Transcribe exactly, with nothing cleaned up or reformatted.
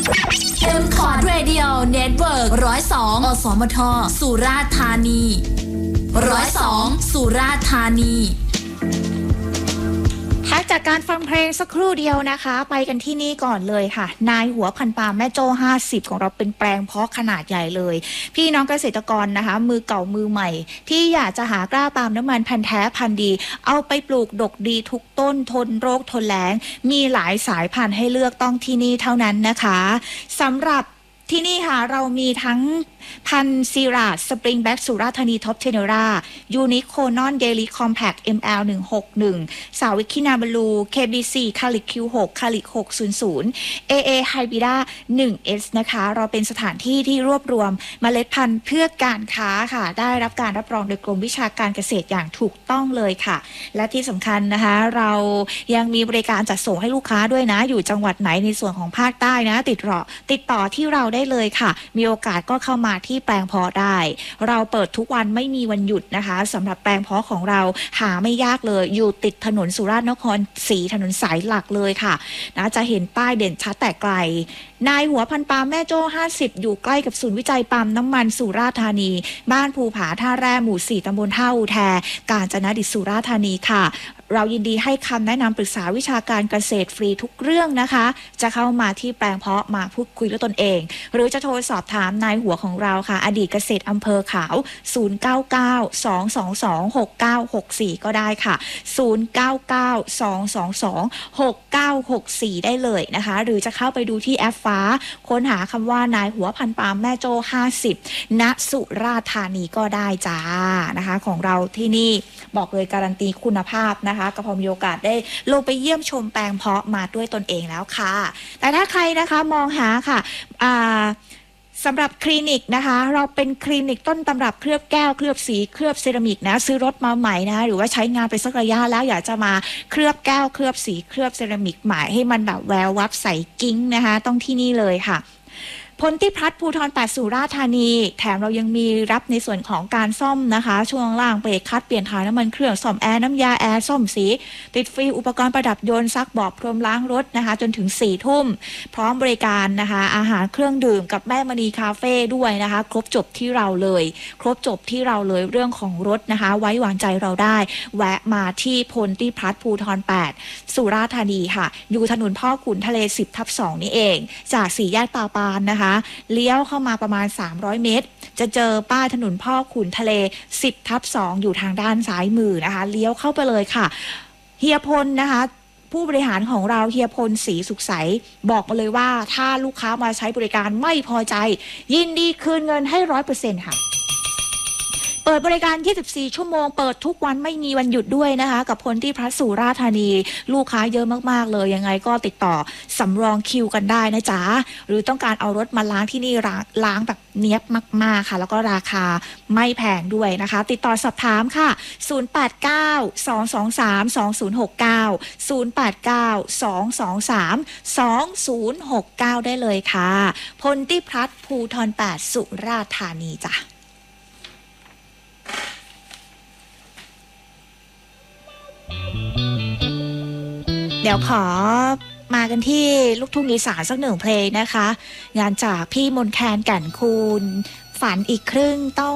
เอ็มคอร์ดเรดิโอเน็ตเวิร์กร้อยสองอสมทสุราษฎร์ธานีร้อยสองสุราษฎร์ธานีพักจากการฟังเพลงสักครู่เดียวนะคะไปกันที่นี่ก่อนเลยค่ะนายหัวพันปาล์มแม่โจ้ห้าสิบของเราเป็นแปลงเพาะขนาดใหญ่เลยพี่น้องเกษตรกรนะคะมือเก่ามือใหม่ที่อยากจะหากล้าปาล์มน้ำมันพันธุ์แท้พันธุ์ดีเอาไปปลูกดกดีทุกต้นทนโรคทนแล้งมีหลายสายพันธุ์ให้เลือกต้องที่นี่เท่านั้นนะคะสำหรับที่นี่ค่ะเรามีทั้งพันซีราดสปริงแบ็กสุราษฎร์ธานีท็อปเทเนรายูนิคโคนอนเดลิคอมแพค เอ็ม แอล หนึ่งหกหนึ่งสาวิคินาบลู เค บี ซี คาลิก คิว หก คาลิก หกศูนย์ศูนย์ เอ เอ ไฮบิด้า หนึ่ง เอส นะคะเราเป็นสถานที่ที่รวบรวมเมล็ดพันธุ์เพื่อการค้าค่ะได้รับการรับรองโดยกรมวิชาการเกษตรอย่างถูกต้องเลยค่ะและที่สำคัญนะคะเรายังมีบริการจัดส่งให้ลูกค้าด้วยนะอยู่จังหวัดไหนในส่วนของภาคใต้นะติดต่อติดต่อที่เราได้เลยค่ะมีโอกาสก็เข้ามาที่แปลงเพาะได้เราเปิดทุกวันไม่มีวันหยุดนะคะสำหรับแปลงเพาะของเราหาไม่ยากเลยอยู่ติดถนนสุราษฎร์นครศรีถนนสายหลักเลยค่ะนะจะเห็นป้ายเด่นชัดแต่ไกลนายหัวพันปาล์มแม่โจ้ห้าสิบอยู่ใกล้กับศูนย์วิจัยปาล์มน้ำมันสุราษฎร์ธานีบ้านภูผาท่าแร่หมู่สี่ตำบลท่าอูแทกาญจนดิษฐ์สุราษฎร์ธานีค่ะเรายินดีให้คำแนะนำปรึกษาวิชาการเกษตรฟรีทุกเรื่องนะคะจะเข้ามาที่แปลงเพาะมาพูดคุยด้วยตนเองหรือจะโทรสอบถามนายหัวของเราค่ะอดีตเกษตรอำเภอขาวศูนย์ เก้า เก้า สอง สอง สอง หก เก้า หก สี่ก็ได้ค่ะศูนย์ เก้า เก้า สอง สอง สอง หก เก้า หก สี่ได้เลยนะคะหรือจะเข้าไปดูที่แอปฟ้าค้นหาคำว่านายหัวพันปาล์มแม่โจ้ห้าสิบณสุราษฎร์ธานีก็ได้จ้านะคะของเราที่นี่บอกเลยการันตีคุณภาพนะคะก็พอมีโอกาสได้ลงไปเยี่ยมชมแปลงเพาะมาด้วยตนเองแล้วค่ะแต่ถ้าใครนะคะมองหาค่ะอ่าสำหรับคลินิกนะคะเราเป็นคลินิกต้นตำรับเคลือบแก้วเคลือบสีเคลือบเซรามิกนะซื้อรถมาใหม่นะหรือว่าใช้งานไปสักระยะแล้วอยากจะมาเคลือบแก้วเคลือบสีเคลือบเซรามิกใหม่ให้มันแบบแวววับใสกิ้งนะคะต้องที่นี่เลยค่ะพลที่พัฒภูธรแปดสุราษฎร์ธานีแถมเรายังมีรับในส่วนของการซ่อมนะคะช่วงล่างเบรกคัดเปลี่ยนถ่ายน้ำมันเครื่องซ่อมแอร์น้ำยาแอร์ซ่อมสีติดฟรีอุปกรณ์ประดับยนต์ซักเบาะพรมล้างรถนะคะจนถึงสี่ทุ่มพร้อมบริการนะคะอาหารเครื่องดื่มกับแม่มณีคาเฟ่ด้วยนะคะครบจบที่เราเลยครบจบที่เราเลยเรื่องของรถนะคะไว้วางใจเราได้แวะมาที่พลที่พัฒภูธรแปดสุราษฎร์ธานีค่ะอยู่ถนนพ่อขุนทะเล สิบทับสอง นี่เองจากสี่แยกตาปานนะคะเลี้ยวเข้ามาประมาณสามร้อยเมตรจะเจอป้ายถนนพ่อขุนทะเล สิบทับสอง อยู่ทางด้านซ้ายมือนะคะเลี้ยวเข้าไปเลยค่ะเฮียพลนะคะผู้บริหารของเราเฮียพลศรีสุขใสบอกมาเลยว่าถ้าลูกค้ามาใช้บริการไม่พอใจยินดีคืนเงินให้ ร้อยเปอร์เซ็นต์ ค่ะเปิดบริการยี่สิบสี่ชั่วโมงเปิดทุกวันไม่มีวันหยุดด้วยนะคะกับพลที่พัฒสุราษฎร์ธานีลูกค้าเยอะมากๆเลยยังไงก็ติดต่อสำรองคิวกันได้นะจ๊ะหรือต้องการเอารถมาล้างที่นี่ล้างล้างแบบเนียบมากๆค่ะแล้วก็ราคาไม่แพงด้วยนะคะติดต่อสอบถามค่ะศูนย์ แปด เก้า สอง สอง สาม สอง ศูนย์ หก เก้า ศูนย์ แปด เก้า สอง สอง สาม สอง ศูนย์ หก เก้าได้เลยค่ะพลที่พัฒภูธรแปดสุราษฎร์ธานีจ้ะเดี๋ยวขอมากันที่ลูกทุ่งอีสานสักหนึ่งเพลงนะคะงานจากพี่มนต์แคนแก่นคูณฝันอีกครึ่งต้อง